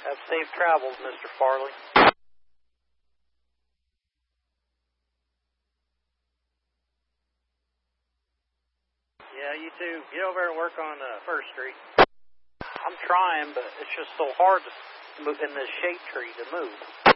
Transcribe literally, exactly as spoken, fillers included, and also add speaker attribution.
Speaker 1: Have safe travels, Mister Farley. Yeah, you too. Get over and work on uh, First Street. I'm trying, but it's just so hard to move in this shade tree to move.